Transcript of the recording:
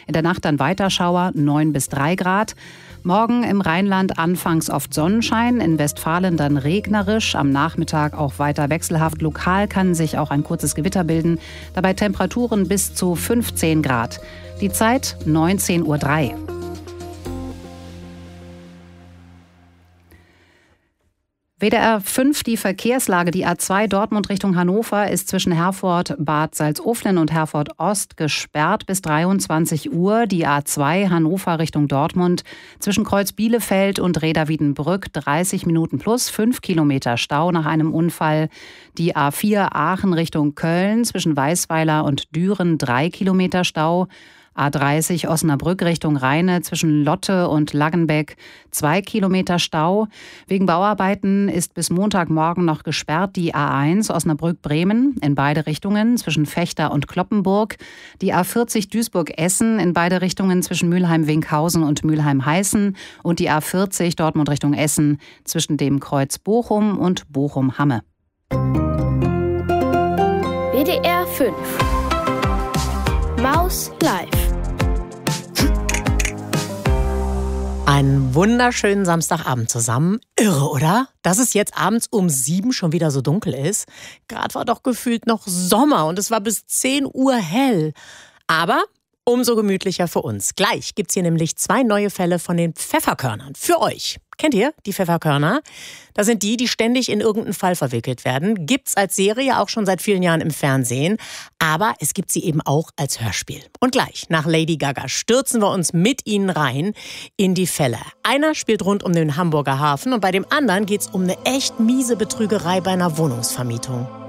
In der Nacht dann weiter Schauer, 9 bis 3 Grad. Morgen im Rheinland anfangs oft Sonnenschein, in Westfalen dann regnerisch, am Nachmittag auch weiter wechselhaft. Lokal kann sich auch ein kurzes Gewitter bilden, dabei Temperaturen bis zu 15 Grad. Die Zeit 19:03 Uhr. WDR 5, die Verkehrslage. Die A2 Dortmund Richtung Hannover ist zwischen Herford, Bad Salzuflen und Herford Ost gesperrt bis 23 Uhr. Die A2 Hannover Richtung Dortmund zwischen Kreuz Bielefeld und Reda Wiedenbrück 30 Minuten plus 5 Kilometer Stau nach einem Unfall. Die A4 Aachen Richtung Köln zwischen Weißweiler und Düren 3 Kilometer Stau. A30 Osnabrück Richtung Rheine zwischen Lotte und Laggenbeck 2 Kilometer Stau. Wegen Bauarbeiten ist bis Montagmorgen noch gesperrt die A1 Osnabrück-Bremen in beide Richtungen zwischen Vechta und Cloppenburg. Die A40 Duisburg-Essen in beide Richtungen zwischen Mülheim-Winkhausen und Mülheim-Heißen. Und die A40 Dortmund Richtung Essen zwischen dem Kreuz Bochum und Bochum-Hamme. WDR 5 Maus Live. Einen wunderschönen Samstagabend zusammen. Irre, oder? Dass es jetzt abends um 7 schon wieder so dunkel ist. Gerade war doch gefühlt noch Sommer und es war bis 10 Uhr hell. Aber umso gemütlicher für uns. Gleich gibt's hier nämlich 2 neue Fälle von den Pfefferkörnern. Für euch. Kennt ihr die Pfefferkörner? Das sind die ständig in irgendeinen Fall verwickelt werden. Gibt's als Serie auch schon seit vielen Jahren im Fernsehen. Aber es gibt sie eben auch als Hörspiel. Und gleich nach Lady Gaga stürzen wir uns mit ihnen rein in die Fälle. Einer spielt rund um den Hamburger Hafen und bei dem anderen geht's um eine echt miese Betrügerei bei einer Wohnungsvermietung.